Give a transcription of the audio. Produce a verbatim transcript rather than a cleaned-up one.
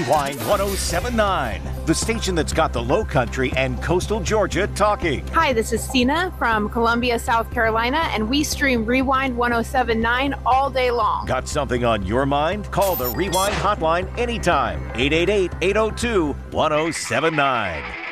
Rewind one oh seven point nine, the station that's got the Low Country and coastal Georgia talking. Hi, this is Sina from Columbia, South Carolina, and we stream Rewind one oh seven point nine all day long. Got something on your mind? Call the Rewind hotline anytime. eight eight eight, eight oh two, one oh seven nine.